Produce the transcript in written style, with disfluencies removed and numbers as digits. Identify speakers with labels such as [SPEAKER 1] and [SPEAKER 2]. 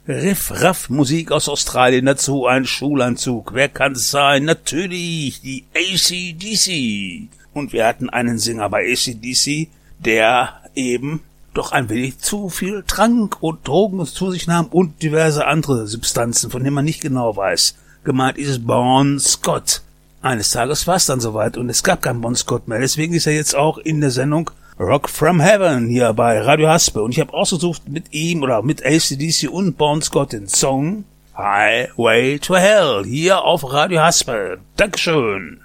[SPEAKER 1] Riff-Raff-Musik aus Australien, dazu ein Schulanzug. Wer kann's sein? Natürlich die AC/DC. Und wir hatten einen Sänger bei AC/DC, der eben doch ein wenig zu viel trank und Drogen zu sich nahm und diverse andere Substanzen, von denen man nicht genau weiß. Gemeint ist es Bon Scott. Eines Tages war es dann soweit und es gab keinen Bon Scott mehr. Deswegen ist er jetzt auch in der Sendung Rock from Heaven hier bei Radio Haspe. Und ich habe ausgesucht mit ihm oder mit AC/DC und Bon Scott den Song Highway to Hell hier auf Radio Haspe. Dankeschön.